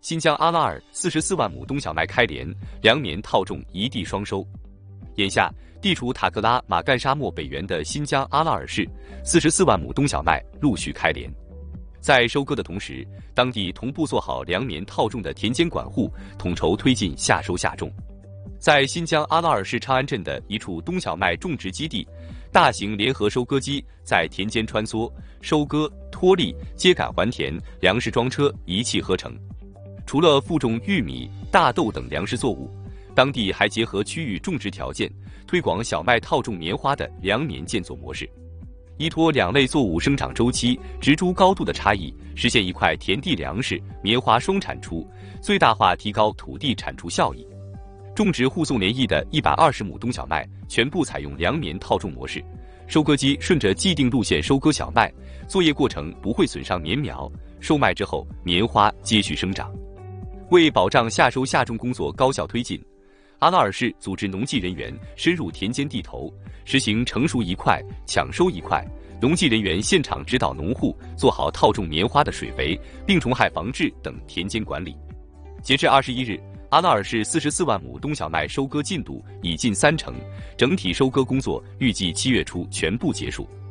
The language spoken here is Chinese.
新疆阿拉尔44万亩冬小麦开镰，粮棉套种一地双收。眼下，地处塔克拉玛干沙漠北缘的新疆阿拉尔市，44万亩冬小麦陆续开镰。在收割的同时，当地同步做好粮棉套种的田间管护，统筹推进夏收夏种。在新疆阿拉尔市昌安镇的一处冬小麦种植基地，大型联合收割机在田间穿梭，收割、脱粒、秸秆还田，粮食装车一气呵成。除了负种玉米、大豆等粮食作物，当地还结合区域种植条件，推广小麦套种棉花的粮棉建作模式，依托两类作物生长周期、植株高度的差异，实现一块田地粮食棉花双产出，最大化提高土地产出效益。种植护送连邑的120亩冬小麦全部采用粮棉套种模式，收割机顺着既定路线收割小麦，作业过程不会损伤棉苗，收麦之后棉花接续生长。为保障夏收夏种工作高效推进，阿拉尔市组织农技人员深入田间地头，实行成熟一块抢收一块，农技人员现场指导农户做好套种棉花的水肥、病虫害防治等田间管理。截至21日，阿拉尔市44万亩冬小麦收割进度已近30%，整体收割工作预计7月初全部结束。